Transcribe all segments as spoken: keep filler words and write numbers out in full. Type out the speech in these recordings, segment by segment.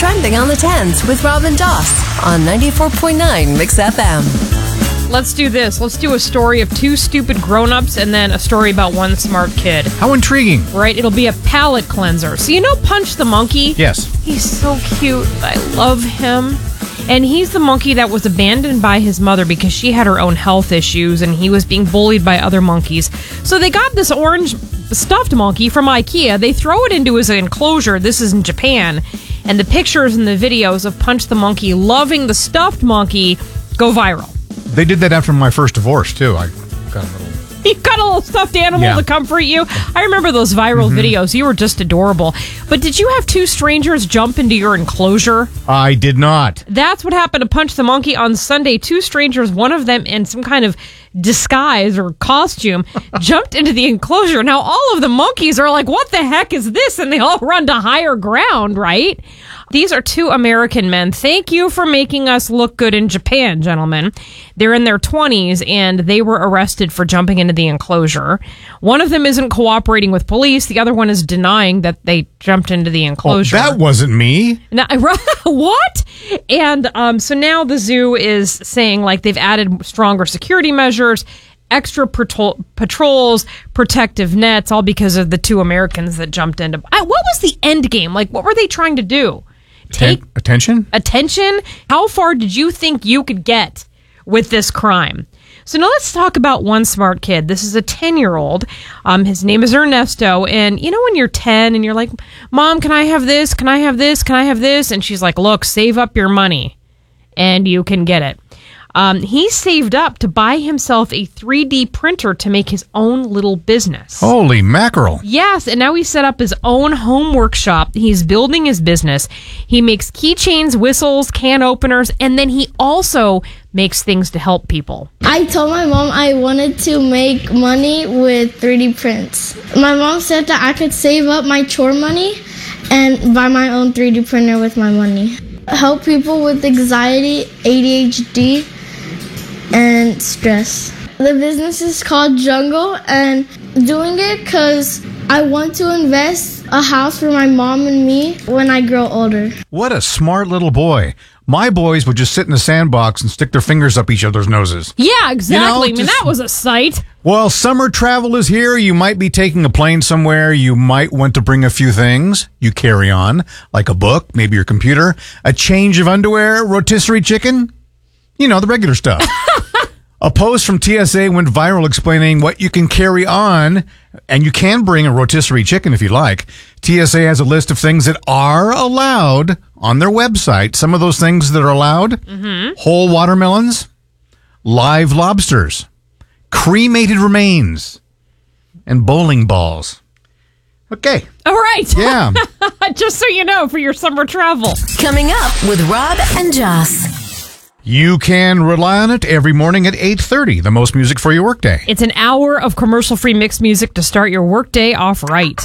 trending on the tens with Rob and Joss on ninety-four point nine Mix F M. Let's do this. Let's do a story of two stupid grown-ups and then a story about one smart kid. How intriguing. Right? It'll be a palate cleanser. So you know Punch the monkey? Yes. He's so cute. I love him. And he's the monkey that was abandoned by his mother because she had her own health issues and he was being bullied by other monkeys. So they got this orange stuffed monkey from IKEA. They throw it into his enclosure. This is in Japan. And the pictures and the videos of Punch the monkey loving the stuffed monkey go viral. They did that after my first divorce, too. I got a little... You got a little stuffed animal Yeah. to comfort you. I remember those viral mm-hmm. videos. You were just adorable. But did you have two strangers jump into your enclosure? I did not. That's what happened to Punch the monkey on Sunday. Two strangers, one of them in some kind of disguise or costume, jumped into the enclosure. Now, all of the monkeys are like, what the heck is this? And they all run to higher ground, right? These are two American men. Thank you for making us look good in Japan, gentlemen. They're in their twenties, and they were arrested for jumping into the enclosure. One of them isn't cooperating with police. The other one is denying that they jumped into the enclosure. Oh, that wasn't me. Now, what? And um, so now the zoo is saying, like, they've added stronger security measures, extra patrol- patrols, protective nets, all because of the two Americans that jumped into... I, what was the end game? Like, what were they trying to do? Take Ten- attention? Attention? How far did you think you could get with this crime? So now let's talk about one smart kid. This is a ten-year-old. Um, his name is Ernesto. And you know when you're ten and you're like, Mom, can I have this? Can I have this? Can I have this? And she's like, look, save up your money and you can get it. Um, he saved up to buy himself a three D printer to make his own little business. Holy mackerel. Yes, and now he's set up his own home workshop. He's building his business. He makes keychains, whistles, can openers, and then he also makes things to help people. I told my mom I wanted to make money with three D prints. My mom said that I could save up my chore money and buy my own three D printer with my money. Help people with anxiety, A D H D, and stress. The business is called Jungle, and doing it because I want to invest a house for my mom and me when I grow older. What a smart little boy. My boys would just sit in the sandbox and stick their fingers up each other's noses. Yeah, exactly. You know, I mean, just- that was a sight. Well, summer travel is here. You might be taking a plane somewhere. You might want to bring a few things. You carry on, like a book, maybe your computer, a change of underwear, rotisserie chicken. You know, the regular stuff. A post from T S A went viral explaining what you can carry on, and you can bring a rotisserie chicken if you like. T S A has a list of things that are allowed on their website. Some of those things that are allowed, mm-hmm. whole watermelons, live lobsters, cremated remains, and bowling balls. Okay. All right. Yeah. Just so you know, for your summer travel. Coming up with Rob and Joss. You can rely on it every morning at eight thirty, the most music for your workday. It's an hour of commercial-free mixed music to start your workday off right.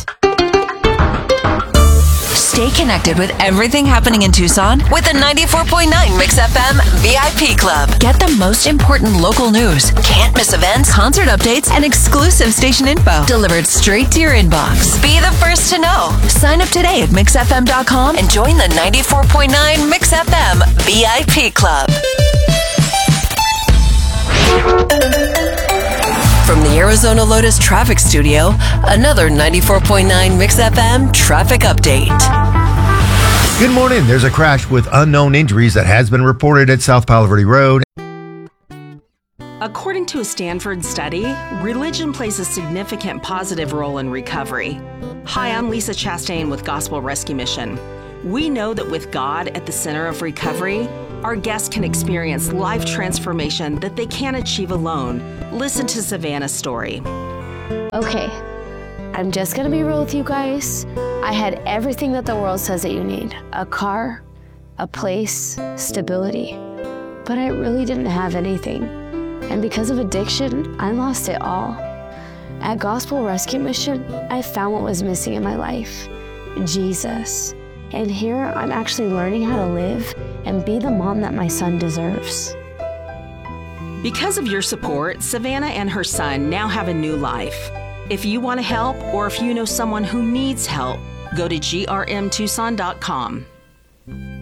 Stay connected with everything happening in Tucson with the ninety-four point nine Mix F M V I P Club. Get the most important local news, can't miss events, concert updates, and exclusive station info delivered straight to your inbox. Be the first to know. Sign up today at mix f m dot com and join the ninety-four point nine Mix F M V I P Club. From the Arizona Lotus Traffic Studio, another ninety-four point nine Mix F M traffic update. Good morning. There's a crash with unknown injuries that has been reported at South Palo Verde Road. According to a Stanford study, religion plays a significant positive role in recovery. Hi, I'm Lisa Chastain with Gospel Rescue Mission. We know that with God at the center of recovery, our guests can experience life transformation that they can't achieve alone. Listen to Savannah's story. Okay, I'm just gonna be real with you guys. I had everything that the world says that you need. A car, a place, stability. But I really didn't have anything. And because of addiction, I lost it all. At Gospel Rescue Mission, I found what was missing in my life, Jesus. And here I'm actually learning how to live and be the mom that my son deserves. Because of your support, Savannah and her son now have a new life. If you want to help, or if you know someone who needs help, go to G R M Tucson dot com.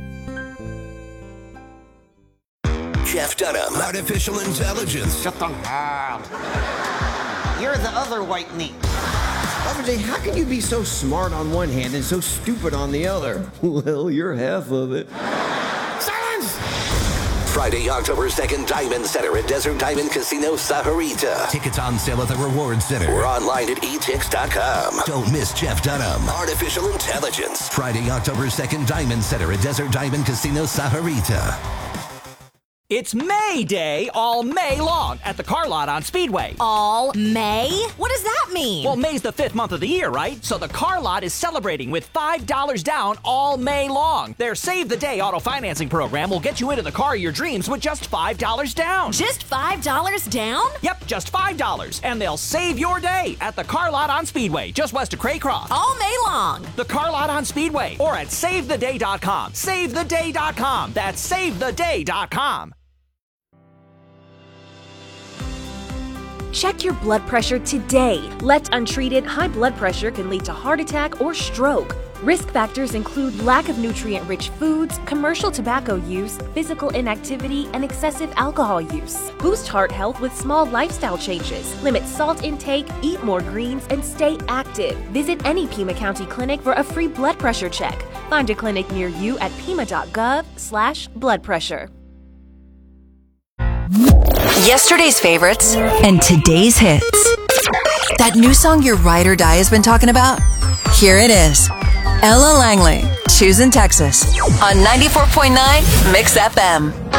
Jeff Dunham. Artificial intelligence. Shut the hell. You're the other white meat. R J, how can you be so smart on one hand and so stupid on the other? Well, you're half of it. Silence! Friday, October second, Diamond Center at Desert Diamond Casino Sahuarita. Tickets on sale at the Reward Center or online at e tix dot com. Don't miss Jeff Dunham. Artificial intelligence. Friday, October second, Diamond Center at Desert Diamond Casino Sahuarita. It's May Day all May long at the car lot on Speedway. All May? What does that mean? Well, May's the fifth month of the year, right? So the car lot is celebrating with five dollars down all May long. Their Save the Day auto financing program will get you into the car of your dreams with just five dollars down. Just five dollars down? Yep, just five dollars. And they'll save your day at the car lot on Speedway, just west of Craycroft. All May long. The car lot on Speedway or at save the day dot com. save the day dot com. That's save the day dot com. Check your blood pressure today. Left untreated, high blood pressure can lead to heart attack or stroke. Risk factors include lack of nutrient-rich foods, commercial tobacco use, physical inactivity, and excessive alcohol use. Boost heart health with small lifestyle changes. Limit salt intake, eat more greens, and stay active. Visit any Pima County clinic for a free blood pressure check. Find a clinic near you at pima dot gov slash blood pressure. Yesterday's favorites and today's hits. That new song your ride or die has been talking about? Here it is. Ella Langley, Choosing Texas on ninety-four point nine Mix F M.